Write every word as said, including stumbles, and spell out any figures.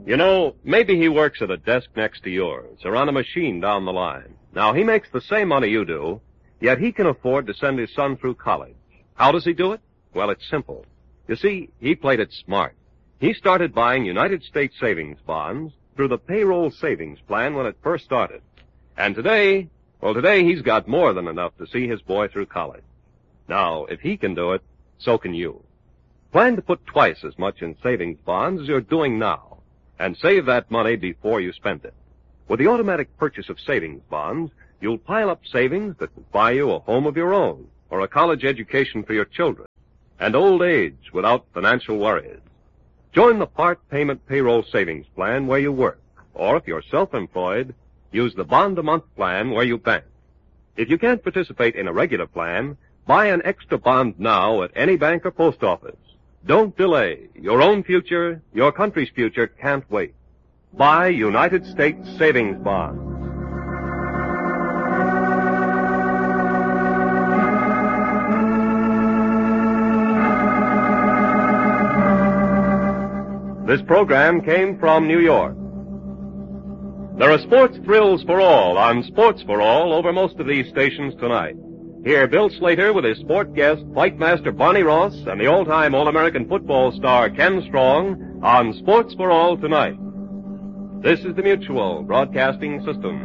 You know, maybe he works at a desk next to yours or on a machine down the line. Now, he makes the same money you do, yet he can afford to send his son through college. How does he do it? Well, it's simple. You see, he played it smart. He started buying United States savings bonds through the payroll savings plan when it first started. And today, well, today he's got more than enough to see his boy through college. Now, if he can do it, so can you. Plan to put twice as much in savings bonds as you're doing now, and save that money before you spend it. With the automatic purchase of savings bonds, you'll pile up savings that will buy you a home of your own, or a college education for your children, and old age without financial worries. Join the part payment payroll savings plan where you work, or if you're self-employed, use the bond-a-month plan where you bank. If you can't participate in a regular plan, buy an extra bond now at any bank or post office. Don't delay. Your own future, your country's future can't wait. Buy United States savings bonds. This program came from New York. There are sports thrills for all on Sports for All over most of these stations tonight. Hear Bill Slater with his sport guest, Flightmaster Barney Ross, and the all-time All-American football star Ken Strong on Sports for All tonight. This is the Mutual Broadcasting System.